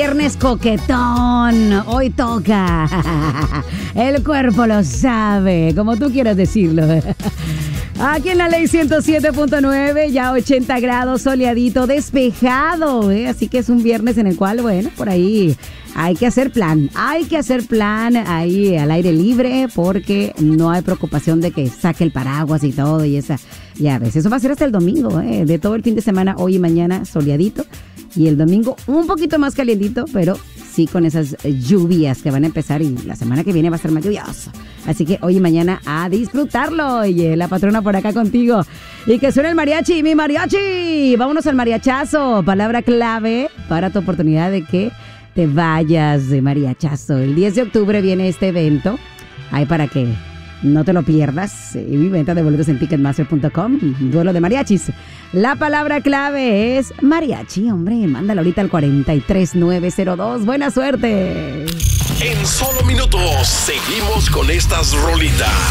viernes coquetón. Hoy toca. El cuerpo lo sabe, como tú quieras decirlo. Aquí en la Ley 107.9, ya 80 grados, soleadito, despejado. Así que es un viernes en el cual, bueno, por ahí hay que hacer plan. Hay que hacer plan ahí al aire libre porque no hay preocupación de que saque el paraguas y todo y esa. Ya ves, eso va a ser hasta el domingo, de todo el fin de semana, hoy y mañana soleadito. Y el domingo un poquito más calientito, pero sí con esas lluvias que van a empezar y la semana que viene va a ser más lluvioso. Así que hoy y mañana a disfrutarlo. Oye, la patrona por acá contigo. Y que suene el mariachi, mi mariachi. Vámonos al mariachazo. Palabra clave para tu oportunidad de que te vayas de mariachazo. El 10 de octubre viene este evento. Ahí para que no te lo pierdas. Mi venta de boletos en Ticketmaster.com. Duelo de mariachis. La palabra clave es mariachi, hombre. Mándalo ahorita al 43902. Buena suerte. En solo minutos seguimos con estas rolitas.